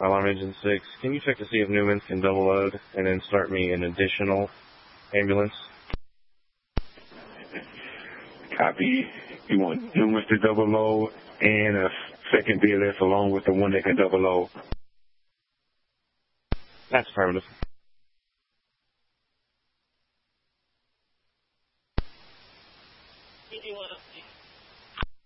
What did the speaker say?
Alarm Engine 6, can you check to see if Newman's can double load and then start me an additional ambulance? Copy. You want Newman's to double load and a second BLS along with the one that can double load? That's affirmative. PD-1